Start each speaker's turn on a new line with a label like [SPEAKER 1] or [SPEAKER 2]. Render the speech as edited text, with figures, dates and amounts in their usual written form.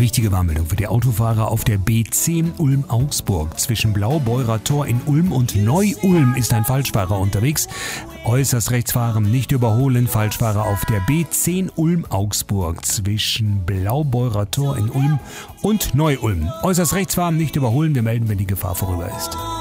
[SPEAKER 1] Wichtige Warnmeldung für die Autofahrer auf der B10 Ulm-Augsburg. Zwischen Blaubeurer Tor in Ulm und Neu-Ulm ist ein Falschfahrer unterwegs. Äußerst rechts fahren, nicht überholen. Falschfahrer auf der B10 Ulm-Augsburg. Zwischen Blaubeurer Tor in Ulm und Neu-Ulm. Äußerst rechts fahren, nicht überholen. Wir melden, wenn die Gefahr vorüber ist.